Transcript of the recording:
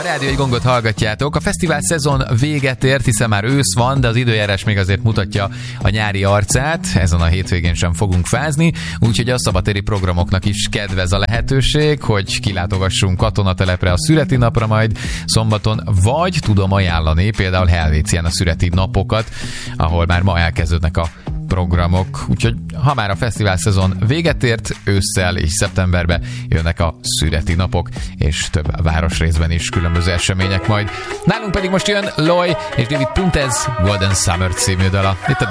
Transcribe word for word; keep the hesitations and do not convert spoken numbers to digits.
Rádió Egy Gongot hallgatjátok. A fesztivál szezon véget ért, hiszen már ősz van, de az időjárás még azért mutatja a nyári arcát. Ezen a hétvégén sem fogunk fázni, úgyhogy a szabadtéri programoknak is kedvez a lehetőség, hogy kilátogassunk katonatelepre a születi napra majd szombaton, vagy tudom ajánlani például Helvécián a születi napokat, ahol már ma elkezdődnek a programok, úgyhogy ha már a fesztivál szezon véget ért, ősszel és szeptemberben jönnek a születi napok, és több városrészben is különböző események majd. Nálunk pedig most jön Loy és David Puntez Golden Summer című dala. Itt a